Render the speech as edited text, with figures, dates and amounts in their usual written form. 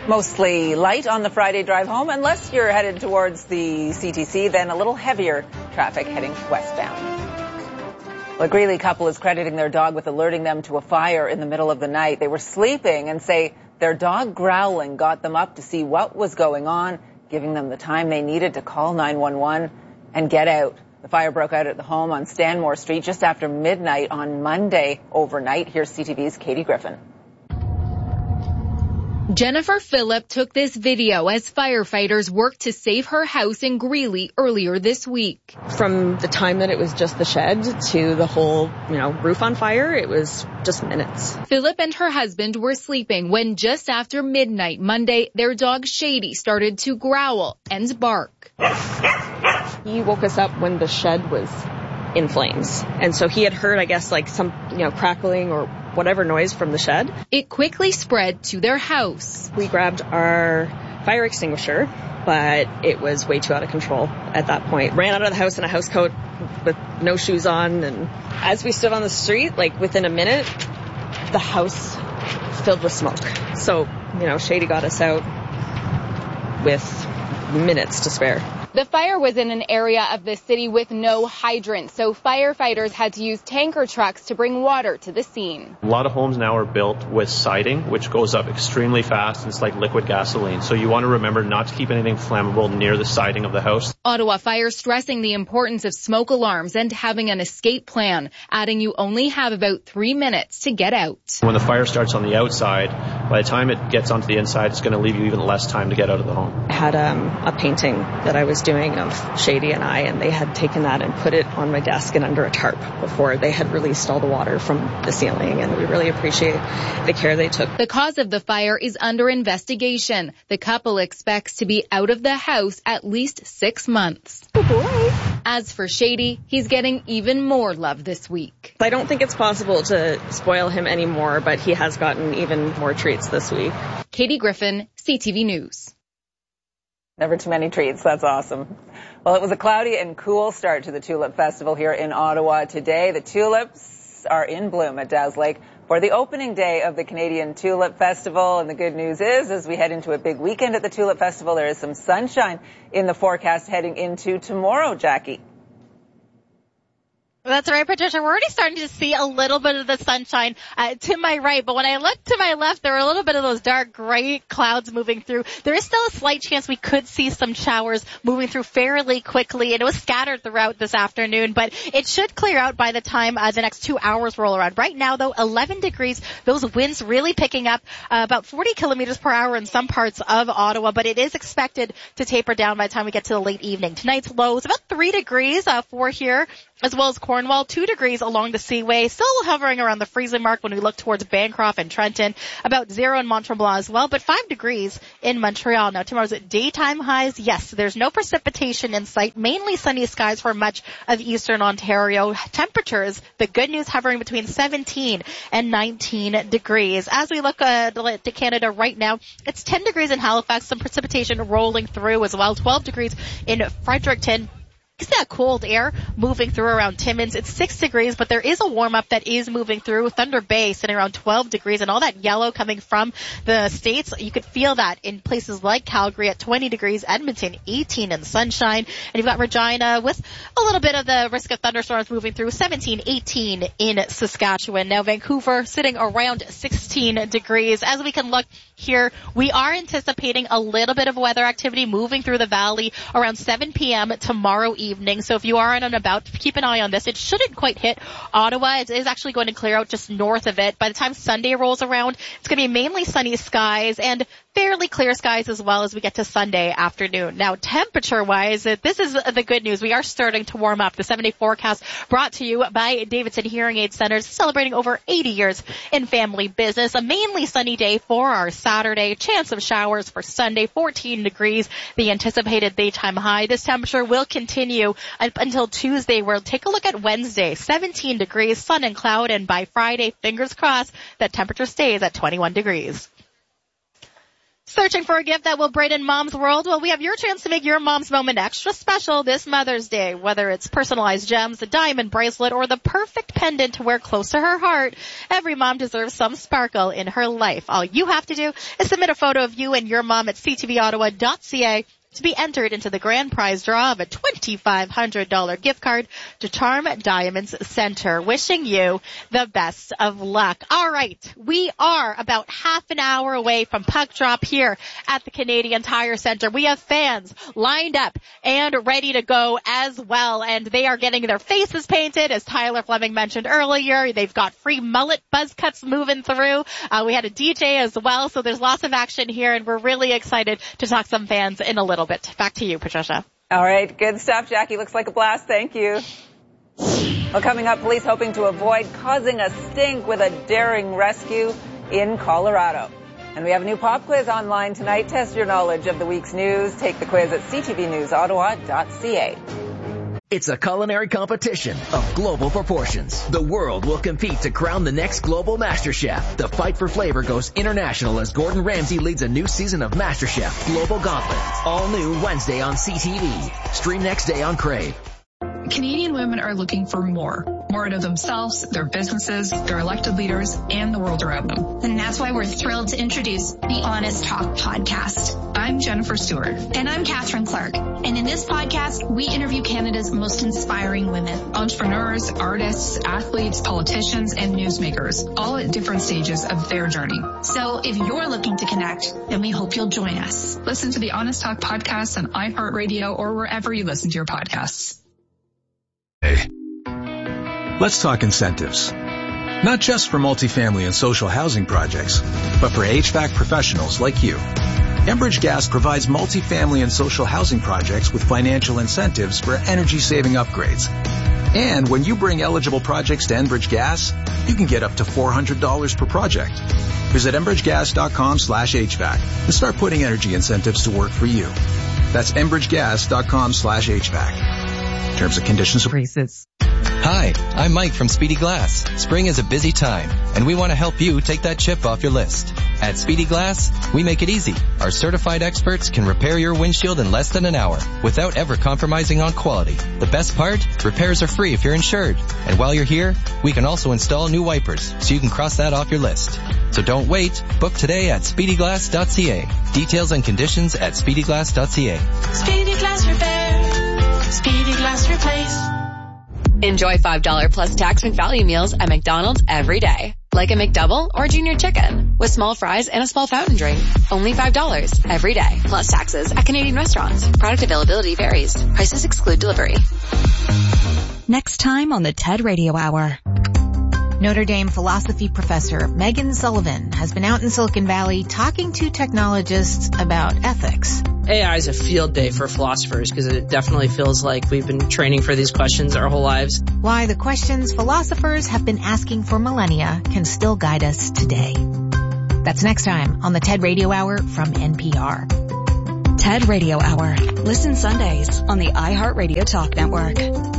Mostly light on the Friday drive home, unless you're headed towards the CTC, then a little heavier traffic heading westbound. Well, a Greeley couple is crediting their dog with alerting them to a fire in the middle of the night. They were sleeping and say their dog growling got them up to see what was going on, giving them the time they needed to call 911 and get out. The fire broke out at the home on Stanmore Street just after midnight on Monday overnight. Here's CTV's Katie Griffin. Jennifer Phillip took this video as firefighters worked to save her house in Greeley earlier this week. From the time that it was just the shed to the whole, roof on fire, it was just minutes. Phillip and her husband were sleeping when just after midnight Monday, their dog Shady started to growl and bark. He woke us up when the shed was in flames. And so he had heard, I guess, like some, crackling or whatever noise from the shed. It quickly spread to their house. We grabbed our fire extinguisher, but it was way too out of control at that point. Ran out of the house in a house coat with no shoes on. And as we stood on the street, within a minute, the house filled with smoke. So, Shady got us out with minutes to spare. The fire was in an area of the city with no hydrants, so firefighters had to use tanker trucks to bring water to the scene. A lot of homes now are built with siding, which goes up extremely fast. It's like liquid gasoline. So you want to remember not to keep anything flammable near the siding of the house. Ottawa Fire stressing the importance of smoke alarms and having an escape plan, adding you only have about 3 minutes to get out. When the fire starts on the outside, by the time it gets onto the inside, it's going to leave you even less time to get out of the home. I had a painting that I was doing of Shady and I, and they had taken that and put it on my desk and under a tarp before they had released all the water from the ceiling, and we really appreciate the care they took. The cause of the fire is under investigation. The couple expects to be out of the house at least 6 months. Oh boy. As for Shady, he's getting even more love this week. I don't think it's possible to spoil him anymore, but he has gotten even more treats this week. Katie Griffin, CTV News. Never too many treats. That's awesome. Well, it was a cloudy and cool start to the Tulip Festival here in Ottawa today. The tulips are in bloom at Dow's Lake for the opening day of the Canadian Tulip Festival. And the good news is, as we head into a big weekend at the Tulip Festival, there is some sunshine in the forecast heading into tomorrow, Jackie. That's right, Patricia. We're already starting to see a little bit of the sunshine to my right, but when I look to my left, there are a little bit of those dark gray clouds moving through. There is still a slight chance we could see some showers moving through fairly quickly, and it was scattered throughout this afternoon, but it should clear out by the time the next 2 hours roll around. Right now, though, 11 degrees. Those winds really picking up about 40 kilometers per hour in some parts of Ottawa, but it is expected to taper down by the time we get to the late evening. Tonight's low is about 3 degrees for here, as well as Cornwall, 2 degrees along the Seaway, still hovering around the freezing mark when we look towards Bancroft and Trenton, about 0 in Mont-Tremblant as well, but 5 degrees in Montreal. Now tomorrow's daytime highs, yes, there's no precipitation in sight, mainly sunny skies for much of eastern Ontario. Temperatures, the good news, hovering between 17 and 19 degrees. As we look to Canada right now, it's 10 degrees in Halifax, some precipitation rolling through as well, 12 degrees in Fredericton. It's that cold air moving through around Timmins. It's 6 degrees, but there is a warm-up that is moving through. Thunder Bay sitting around 12 degrees, and all that yellow coming from the States, you could feel that in places like Calgary at 20 degrees, Edmonton 18 in the sunshine, and you've got Regina with a little bit of the risk of thunderstorms moving through, 17, 18 in Saskatchewan. Now Vancouver sitting around 16 degrees. As we can look here, we are anticipating a little bit of weather activity moving through the valley around 7 p.m. tomorrow evening. So if you are on and about, keep an eye on this. It shouldn't quite hit Ottawa. It is actually going to clear out just north of it. By the time Sunday rolls around, it's going to be mainly sunny skies and fairly clear skies as well as we get to Sunday afternoon. Now, temperature-wise, this is the good news. We are starting to warm up. The 7-day forecast brought to you by Davidson Hearing Aid Centers, celebrating over 80 years in family business. A mainly sunny day for our Saturday. Chance of showers for Sunday, 14 degrees, the anticipated daytime high. This temperature will continue until Tuesday. We'll take a look at Wednesday, 17 degrees, sun and cloud, and by Friday, fingers crossed, that temperature stays at 21 degrees. Searching for a gift that will brighten Mom's world? Well, we have your chance to make your mom's moment extra special this Mother's Day. Whether it's personalized gems, a diamond bracelet, or the perfect pendant to wear close to her heart, every mom deserves some sparkle in her life. All you have to do is submit a photo of you and your mom at ctvottawa.ca to be entered into the grand prize draw of a $2,500 gift card to Charm Diamonds Center. Wishing you the best of luck. All right, we are about half an hour away from puck drop here at the Canadian Tire Center. We have fans lined up and ready to go as well, and they are getting their faces painted, as Tyler Fleming mentioned earlier. They've got free mullet buzz cuts moving through. We had a DJ as well, so there's lots of action here, and we're really excited to talk to some fans in a little bit. Back to you, Patricia. All right, good stuff, Jackie. Looks like a blast. Thank you. Well, coming up, police hoping to avoid causing a stink with a daring rescue in Colorado. And we have a new pop quiz online tonight. Test your knowledge of the week's news. Take the quiz at ctvnewsottawa.ca. It's a culinary competition of global proportions. The world will compete to crown the next global MasterChef. The fight for flavor goes international as Gordon Ramsay leads a new season of MasterChef Global Gauntlet. All new Wednesday on CTV. Stream next day on Crave. Canadian women are looking for more out of themselves, their businesses, their elected leaders, and the world around them. And that's why we're thrilled to introduce the Honest Talk podcast. I'm Jennifer Stewart. And I'm Catherine Clark. And in this podcast, we interview Canada's most inspiring women. Entrepreneurs, artists, athletes, politicians, and newsmakers, all at different stages of their journey. So if you're looking to connect, then we hope you'll join us. Listen to the Honest Talk podcast on iHeartRadio or wherever you listen to your podcasts. Hey. Let's talk incentives. Not just for multifamily and social housing projects, but for HVAC professionals like you. Enbridge Gas provides multifamily and social housing projects with financial incentives for energy-saving upgrades. And when you bring eligible projects to Enbridge Gas, you can get up to $400 per project. Visit enbridgegas.com/HVAC and start putting energy incentives to work for you. That's enbridgegas.com/HVAC. Terms and conditions apply. Hi, I'm Mike from Speedy Glass. Spring is a busy time, and we want to help you take that chip off your list. At Speedy Glass, we make it easy. Our certified experts can repair your windshield in less than an hour without ever compromising on quality. The best part? Repairs are free if you're insured. And while you're here, we can also install new wipers, so you can cross that off your list. So don't wait. Book today at speedyglass.ca. Details and conditions at speedyglass.ca. Speedy Glass Repair. Speedy Glass Replace. Enjoy $5 plus tax and value meals at McDonald's every day. Like a McDouble or Junior Chicken with small fries and a small fountain drink. Only $5 every day. Plus taxes at Canadian restaurants. Product availability varies. Prices exclude delivery. Next time on the TED Radio Hour. Notre Dame philosophy professor Megan Sullivan has been out in Silicon Valley talking to technologists about ethics. AI is a field day for philosophers because it definitely feels like we've been training for these questions our whole lives. Why the questions philosophers have been asking for millennia can still guide us today. That's next time on the TED Radio Hour from NPR. TED Radio Hour. Listen Sundays on the iHeartRadio Talk Network.